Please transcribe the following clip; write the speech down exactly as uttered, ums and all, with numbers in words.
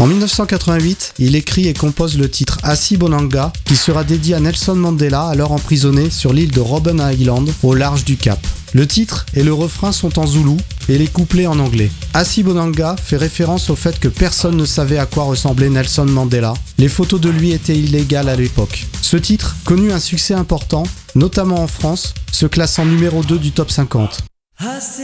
En dix-neuf cent quatre-vingt-huit, il écrit et compose le titre Assi Bonanga, qui sera dédié à Nelson Mandela, alors emprisonné sur l'île de Robben Island, au large du Cap. Le titre et le refrain sont en zoulou et les couplets en anglais. Assi Bonanga fait référence au fait que personne ne savait à quoi ressemblait Nelson Mandela. Les photos de lui étaient illégales à l'époque. Ce titre connut un succès important, notamment en France, se classant numéro deux du top cinquante.